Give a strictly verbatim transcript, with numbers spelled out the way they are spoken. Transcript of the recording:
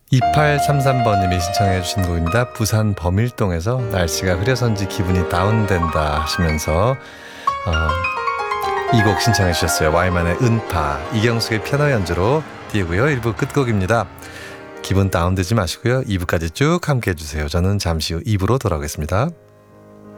이팔삼삼 번님이 신청해 주신 곡입니다. 부산 범일동에서 날씨가 흐려서인지 기분이 다운된다 하시면서 어, 이 곡 신청해 주셨어요. 와이만의 은파, 이경숙의 피아노 연주로 띄우고요. 일 부 끝곡입니다. 기분 다운되지 마시고요. 이 부까지 쭉 함께 해주세요. 저는 잠시 후 이 부로 돌아오겠습니다.